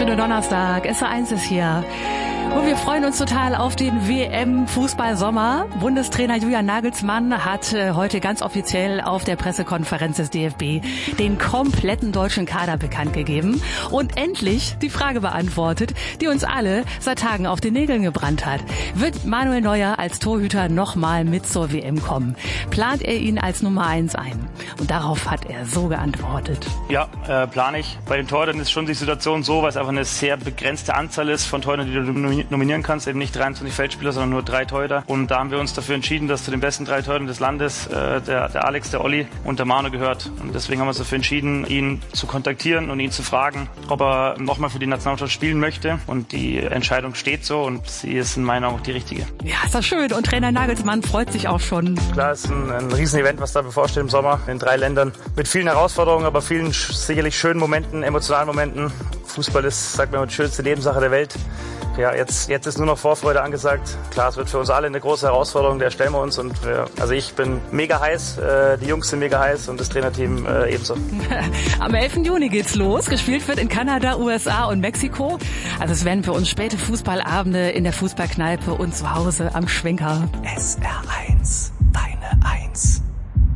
wunderschönen Donnerstag. SR1 ist hier. Und wir freuen uns total auf den WM-Fußball-Sommer. Bundestrainer Julian Nagelsmann hat heute ganz offiziell auf der Pressekonferenz des DFB den kompletten deutschen Kader bekannt gegeben und endlich die Frage beantwortet, die uns alle seit Tagen auf den Nägeln gebrannt hat. Wird Manuel Neuer als Torhüter nochmal mit zur WM kommen? Plant er ihn als Nummer 1 ein? Und darauf hat er so geantwortet. Ja, plane ich. Bei den Torhütern ist schon die Situation so, weil es einfach eine sehr begrenzte Anzahl ist von Torhütern, die du nominieren kannst, eben nicht 23 Feldspieler, sondern nur 3 Torhüter. Und da haben wir uns dafür entschieden, dass zu den besten 3 Torhütern des Landes der Alex, der Olli und der Manu gehört. Und deswegen haben wir uns dafür entschieden, ihn zu kontaktieren und ihn zu fragen, ob er nochmal für die Nationalmannschaft spielen möchte. Und die Entscheidung steht so und sie ist in meiner Augen auch die richtige. Ja, ist das schön. Und Trainer Nagelsmann freut sich auch schon. Klar, es ist ein Riesenevent, was da bevorsteht im Sommer in 3 Ländern. Mit vielen Herausforderungen, aber vielen sicherlich schönen Momenten, emotionalen Momenten. Fußball ist, sagt man, die schönste Nebensache der Welt. Ja, jetzt ist nur noch Vorfreude angesagt. Klar, es wird für uns alle eine große Herausforderung, der stellen wir uns. Und also ich bin mega heiß, die Jungs sind mega heiß und das Trainerteam ebenso. Am 11. Juni geht's los. Gespielt wird in Kanada, USA und Mexiko. Also es werden für uns späte Fußballabende in der Fußballkneipe und zu Hause am Schwenker. SR1.